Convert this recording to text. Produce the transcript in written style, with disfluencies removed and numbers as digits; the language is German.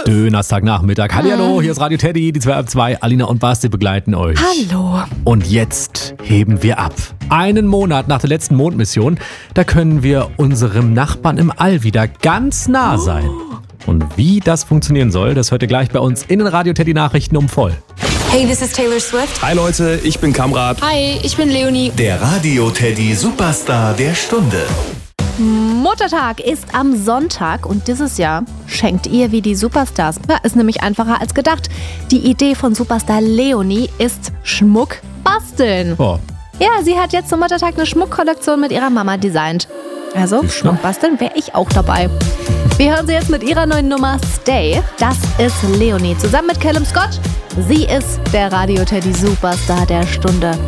Dönerstagnachmittag. Hallihallo, hier ist Radio Teddy, die 2 ab 2. Alina und Basti begleiten euch. Hallo. Und jetzt heben wir ab. Einen Monat nach der letzten Mondmission, da können wir unserem Nachbarn im All wieder ganz nah sein. Und wie das funktionieren soll, das hört ihr gleich bei uns in den Radio Teddy Nachrichten um voll. Hey, this is Taylor Swift. Hi Leute, ich bin Kamrat. Hi, ich bin Leonie. Der Radio Teddy Superstar der Stunde. Muttertag ist am Sonntag und dieses Jahr schenkt ihr wie die Superstars. Ja, ist nämlich einfacher als gedacht. Die Idee von Superstar Leonie ist Schmuck basteln. Oh. Ja, sie hat jetzt zum Muttertag eine Schmuckkollektion mit ihrer Mama designt. Also, Schmuck basteln wäre ich auch dabei. Wir hören sie jetzt mit ihrer neuen Nummer Stay. Das ist Leonie zusammen mit Callum Scott. Sie ist der Radio Teddy Superstar der Stunde.